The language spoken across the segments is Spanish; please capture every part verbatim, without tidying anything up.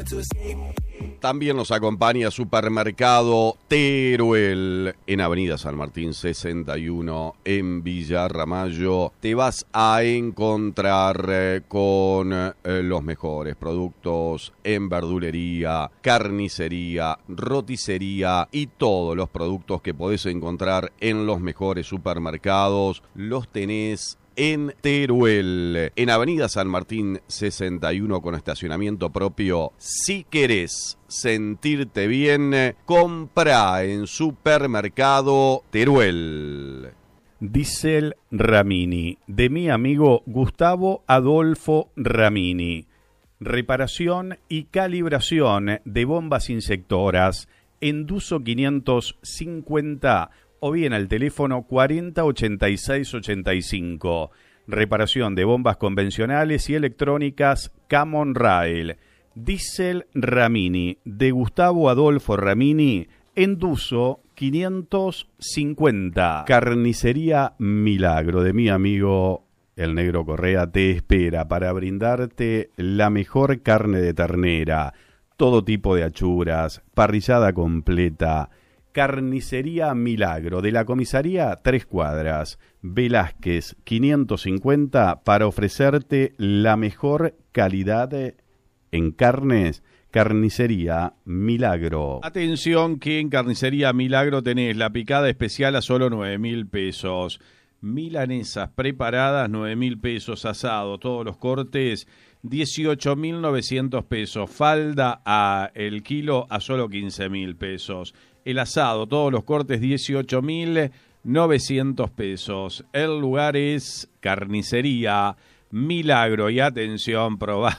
También nos acompaña Supermercado Teruel en Avenida San Martín sesenta y uno en Villa Ramallo. Te vas a encontrar eh, con eh, los mejores productos en verdulería, carnicería, roticería y todos los productos que podés encontrar en los mejores supermercados los tenés en Teruel, en Avenida San Martín sesenta y uno con estacionamiento propio. Si querés sentirte bien, compra en Supermercado Teruel. Diesel Ramini, de mi amigo Gustavo Adolfo Ramini. Reparación y calibración de bombas inyectoras. Enduso quinientos cincuenta o bien al teléfono cuarenta ochenta y seis ochenta y cinco. Reparación de bombas convencionales y electrónicas Camon Rail. Diesel Ramini, de Gustavo Adolfo Ramini, Enduso quinientos cincuenta. Carnicería Milagro, de mi amigo el Negro Correa, te espera para brindarte la mejor carne de ternera, todo tipo de achuras, parrillada completa. Carnicería Milagro, de la comisaría Tres Cuadras, Velázquez quinientos cincuenta, para ofrecerte la mejor calidad en carnes. Carnicería Milagro. Atención que en Carnicería Milagro tenés la picada especial a solo nueve mil pesos. Milanesas preparadas, nueve mil pesos. Asado, todos los cortes, dieciocho mil novecientos pesos. Falda a el kilo a solo quince mil pesos. El asado, todos los cortes, dieciocho mil novecientos pesos. El lugar es Carnicería Milagro. Y atención, probá,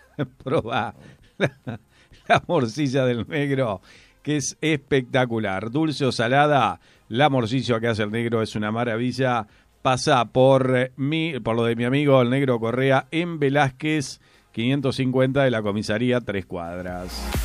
probá la, la morcilla del negro, que es espectacular. Dulce o salada, la morcilla que hace el negro es una maravilla. Pasá por, mi, por lo de mi amigo el Negro Correa en Velázquez quinientos cincuenta de la comisaría Tres Cuadras.